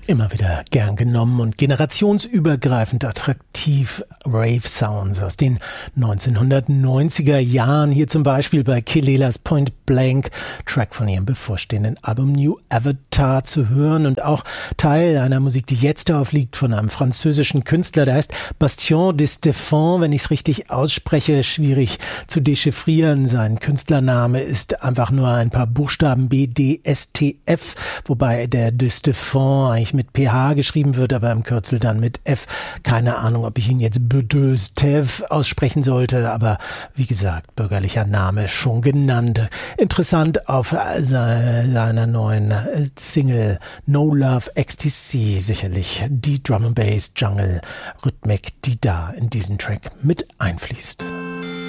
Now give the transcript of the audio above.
Immer wieder gern genommen und generationsübergreifend attraktiv Rave Sounds aus den 1990er Jahren. Hier zum Beispiel bei Kelelas Point Blank, Track von ihrem bevorstehenden Album New Avatar zu hören und auch Teil einer Musik, die jetzt aufliegt von einem französischen Künstler, der heißt Bastien de Stéphane, wenn ich es richtig ausspreche, schwierig zu dechiffrieren. Sein Künstlername ist einfach nur ein paar Buchstaben BDSTF, wobei der de Stéphane eigentlich mit PH geschrieben wird, aber im Kürzel dann mit F. Keine Ahnung, ob ich ihn jetzt Bedeustev aussprechen sollte, aber wie gesagt, bürgerlicher Name schon genannt. Interessant auf seiner neuen Single No Love Ecstasy sicherlich die Drum and Bass Jungle Rhythmik, die da in diesen Track mit einfließt.